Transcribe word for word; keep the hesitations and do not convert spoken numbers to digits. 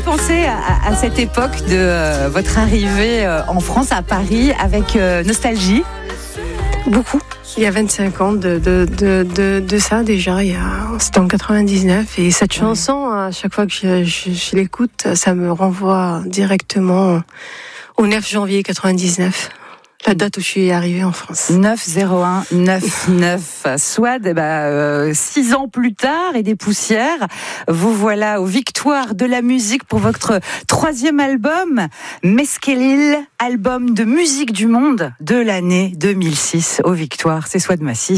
repensez à, à cette époque de euh, votre arrivée euh, en France, à Paris, avec euh, nostalgie? Beaucoup. Il y a vingt-cinq ans de, de, de, de, de ça déjà, il y a, c'était en quatre-vingt-dix-neuf. Et cette chanson, à chaque fois que je, je, je l'écoute, ça me renvoie directement au neuf janvier quatre-vingt-dix-neuf. La date où je suis arrivée en France. neuf zéro un quatre-vingt-dix-neuf. Swad, eh ben, euh, six ans plus tard et des poussières, vous voilà aux victoires de la musique pour votre troisième album, Meskelil, album de musique du monde de l'année deux mille six aux victoires. C'est Swad Massy.